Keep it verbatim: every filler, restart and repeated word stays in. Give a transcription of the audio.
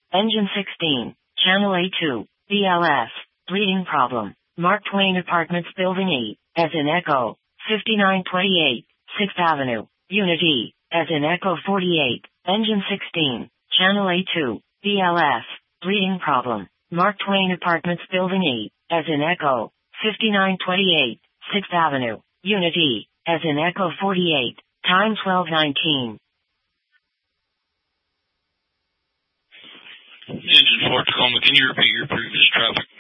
Engine sixteen, Channel A two, B L S, bleeding problem. Mark Twain Apartments Building eight, as in Echo, fifty-nine twenty-eight, sixth Avenue, Unit E, as in Echo forty-eight, Engine sixteen, Channel A two, B L S, bleeding problem. Mark Twain Apartments Building eight, as in Echo, fifty-nine twenty-eight, sixth Avenue, Unit E, as in Echo forty-eight, time twelve nineteen. Engine four Tacoma, can you repeat your previous traffic?